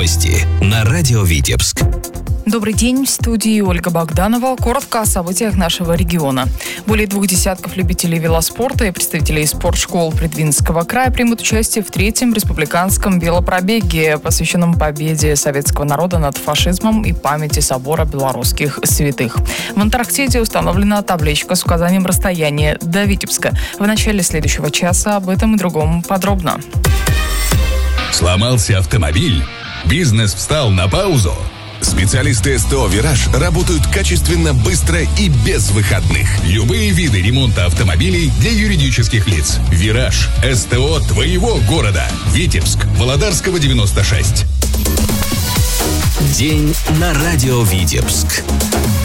Новости на радио Витебск. Добрый день, в студии Ольга Богданова. Коротко о событиях нашего региона. Более 2 десятков любителей велоспорта и представителей спортшкол Придвинского края примут участие в 3-м республиканском велопробеге, посвященном победе советского народа над фашизмом и памяти собора белорусских святых. В Антарктиде установлена табличка с указанием расстояния до Витебска. В начале следующего часа об этом и другом подробно. Сломался автомобиль? Бизнес встал на паузу? Специалисты СТО «Вираж» работают качественно, быстро и без выходных. Любые виды ремонта автомобилей для юридических лиц. «Вираж» – СТО твоего города. Витебск, Володарского, 96. День на радио Витебск.